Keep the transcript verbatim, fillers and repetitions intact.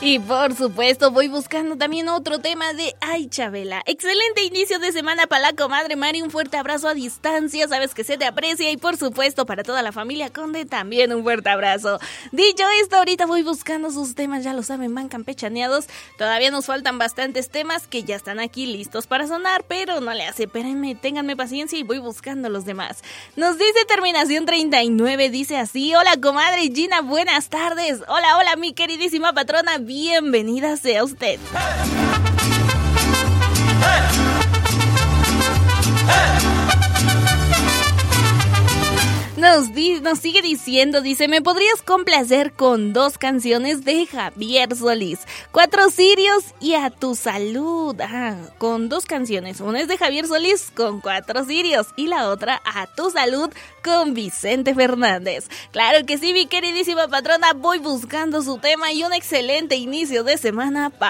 Y por supuesto voy buscando también otro tema de Ay Chabela. Excelente inicio de semana para la comadre Mari, un fuerte abrazo a distancia, sabes que se te aprecia, y por supuesto para toda la familia Conde también un fuerte abrazo. Dicho esto, ahorita voy buscando sus temas, ya lo saben, van campechaneados. Todavía nos faltan bastantes temas que ya están aquí listos para sonar, pero no le hace, espérenme, ténganme paciencia y voy buscando los demás. Nos dice terminación treinta y nueve, dice así: hola comadre Gina, buenas tardes. Hola, hola mi queridísima patrona, bienvenida sea usted. Nos, di, nos sigue diciendo, dice: ¿me podrías complacer con dos canciones de Javier Solís? Cuatro cirios y A tu salud. Ah, con dos canciones. Una es de Javier Solís con Cuatro cirios y la otra A tu salud con Vicente Fernández. Claro que sí, mi queridísima patrona, voy buscando su tema y un excelente inicio de semana para